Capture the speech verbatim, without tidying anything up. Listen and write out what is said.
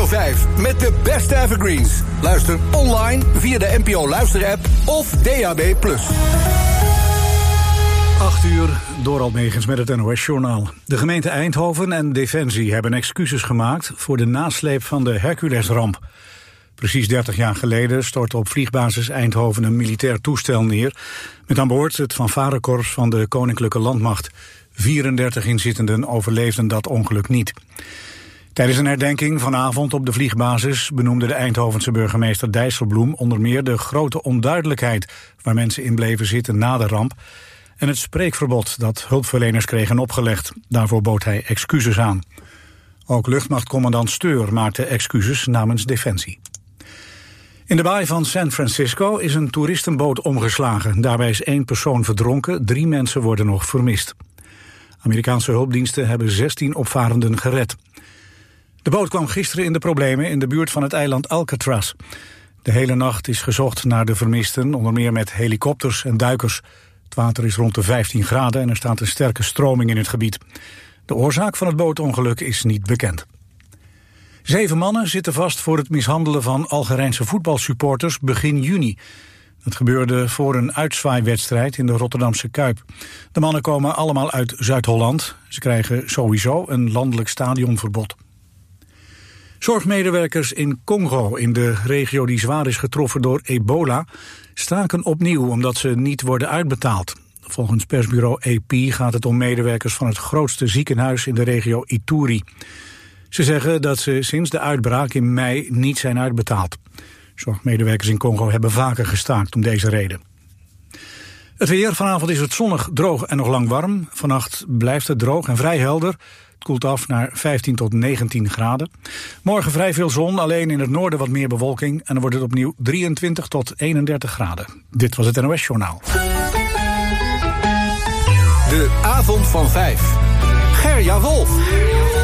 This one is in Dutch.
Radio vijf met de beste evergreens. Luister online via de N P O Luister-app of D A B plus. acht uur, Dorald Megens met het N O S-journaal. De gemeente Eindhoven en Defensie hebben excuses gemaakt voor de nasleep van de Hercules-ramp. Precies dertig jaar geleden stortte op vliegbasis Eindhoven een militair toestel neer, met aan boord het fanfarekorps van de Koninklijke Landmacht. vierendertig inzittenden overleefden dat ongeluk niet. Tijdens een herdenking vanavond op de vliegbasis benoemde de Eindhovense burgemeester Dijsselbloem onder meer de grote onduidelijkheid waar mensen in bleven zitten na de ramp en het spreekverbod dat hulpverleners kregen opgelegd. Daarvoor bood hij excuses aan. Ook luchtmachtcommandant Steur maakte excuses namens Defensie. In de baai van San Francisco is een toeristenboot omgeslagen. Daarbij is één persoon verdronken, drie mensen worden nog vermist. Amerikaanse hulpdiensten hebben zestien opvarenden gered. De boot kwam gisteren in de problemen in de buurt van het eiland Alcatraz. De hele nacht is gezocht naar de vermisten, onder meer met helikopters en duikers. Het water is rond de vijftien graden en er staat een sterke stroming in het gebied. De oorzaak van het bootongeluk is niet bekend. Zeven mannen zitten vast voor het mishandelen van Algerijnse voetbalsupporters begin juni. Dat gebeurde voor een uitzwaaiwedstrijd in de Rotterdamse Kuip. De mannen komen allemaal uit Zuid-Holland. Ze krijgen sowieso een landelijk stadionverbod. Zorgmedewerkers in Congo, in de regio die zwaar is getroffen door ebola, staken opnieuw omdat ze niet worden uitbetaald. Volgens persbureau A P gaat het om medewerkers van het grootste ziekenhuis in de regio Ituri. Ze zeggen dat ze sinds de uitbraak in mei niet zijn uitbetaald. Zorgmedewerkers in Congo hebben vaker gestaakt om deze reden. Het weer, vanavond is het zonnig, droog en nog lang warm. Vannacht blijft het droog en vrij helder. Het koelt af naar vijftien tot negentien graden. Morgen vrij veel zon, alleen in het noorden wat meer bewolking. En dan wordt het opnieuw drieëntwintig tot eenendertig graden. Dit was het N O S-journaal. De avond van vijf. Gerja Wolf.